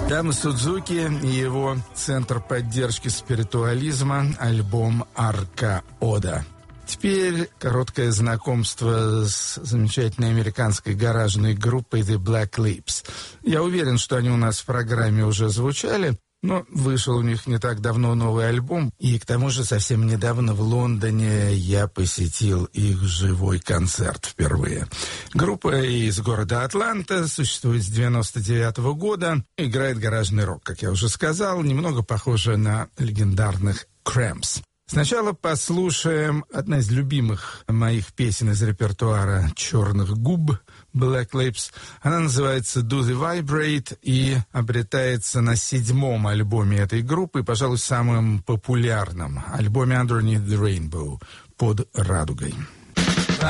Там Судзуки и его Центр поддержки спиритуализма, альбом «Арка Ода». Теперь короткое знакомство с замечательной американской гаражной группой The Black Lips. Я уверен, что они у нас в программе уже звучали, но вышел у них не так давно новый альбом, и к тому же совсем недавно в Лондоне я посетил их живой концерт впервые. Группа из города Атланта, существует с 1999 года, играет гаражный рок, как я уже сказал, немного похоже на легендарных Cramps. Сначала послушаем одна из любимых моих песен из репертуара «Черных губ» Black Lips. Она называется «Do the Vibrate» и обретается на 7-м альбоме этой группы, пожалуй, самым популярном альбоме «Underneath the Rainbow» под радугой.